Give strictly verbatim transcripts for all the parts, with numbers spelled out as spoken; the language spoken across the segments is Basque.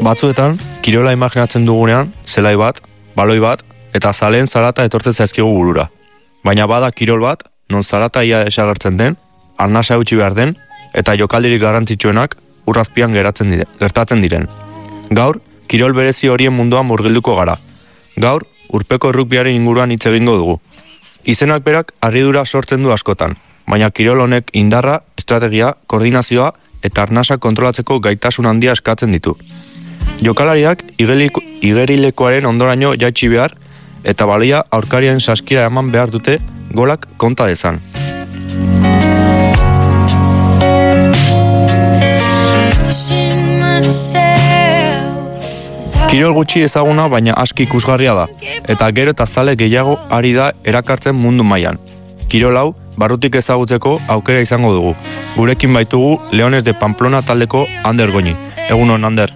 Batzuetan, kirola imaginatzen dugunean, zelai bat, baloi bat, eta zaleen zarata etortzen zaizkigu burura. Baina bada kirol bat, non zarata ia esagertzen den, arnasa eutxi behar den, eta jokaldirik garrantzitsuenak urrazpian geratzen dire, gertatzen diren. Gaur, kirol berezi horien munduan murgilduko gara. Gaur, urpeko errukbiaren inguruan hitz egingo dugu. Izenak berak harridura sortzen du askotan, baina kirol honek indarra, estrategia, koordinazioa eta arnasa kontrolatzeko gaitasun handia eskatzen ditu. Jokalariak igerilekoaren ondoraino jaitsi behar eta balia aurkarien saskira eman behar dute golak konta dezan. Kirol gutxi ezaguna baina aski ikusgarria da, eta gero eta zale gehiago ari da erakartzen mundu mailan. Kirol hau, barrutik ezagutzeko aukera izango dugu. Gurekin baitugu Leones de Pamplona taldeko Ander Goñi. Egunon, Ander.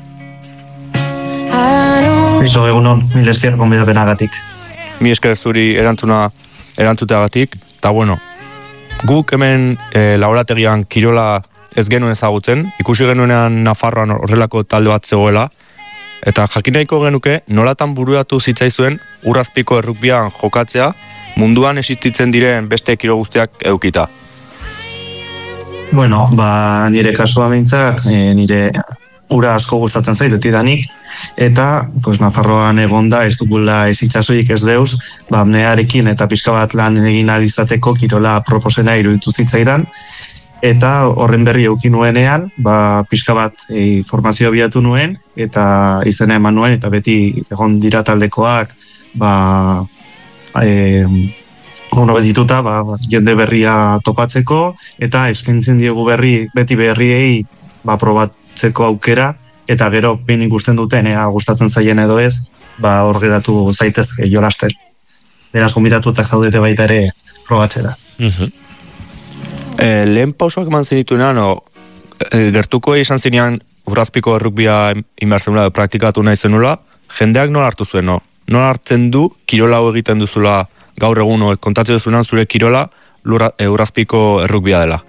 Iso, egunon, mil esker gonbidapenagatik. Mi esker zuri erantzuna erantzuteagatik, eta bueno, guk hemen e, laborategian kirola ez genuen ezagutzen, ikusi genuenean Nafarroan horrelako talde bat zegoela, eta jakinaiko genuke nolatan buruatu zitzaizuen urrazpiko errukbian jokatzea munduan existitzen diren beste kirol guztiak edukita. Bueno, ba, nire kasua behintzat, e, nire ura asko gustatzen zait betidanik, eta pues, Nafarroan egonda ez dugula ez itxasoik ez deuz, ba, nearekin eta pixka bat lan egin alizateko kirola proposena iruditu zitzaidan, eta horren berri eukin nuenean, ba, pixka bat e, formazioa biatu nuen, eta izena eman nuen, eta beti egon dira taldekoak, ba, e, ono betituta, ba, jende berria topatzeko, eta eskaintzen diegu berri, beti berriei, ba, probatzeko aukera, eta gero behin ikusten duten, ea gustatzen zaien edo ez, ba, hor geratu zaitezke jolasten. Beraz, konbidatutak zaudete baita ere probatzera. Uh-huh. E, lehen pausoak eman zenituenan, o, e, gertuko izan zinean urrazpiko errukbia inbertzenula, praktikatu nahi zenula, jendeak nola hartu zuen, no? Nola hartzen du, kirola hau egiten duzula gaur egun, o, kontatzen duzunan zure kirola lura, e, urrazpiko errukbia dela?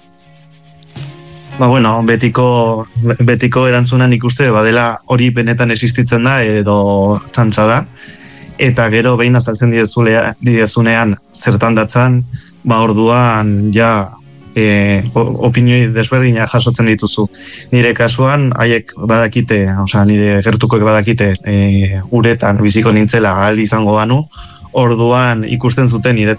Ba, bueno, betiko, betiko erantzunan ikuste, badela hori benetan existitzen da edo txantxa da, eta gero behin azaltzen didezunean zertan datzan, ba orduan ja e, opinioi desberdina jasotzen dituzu. Nire kasuan, haiek badakite, osea, nire gertukoek badakite e, uretan biziko nintzela aldi izango banu, orduan ikusten zuten nire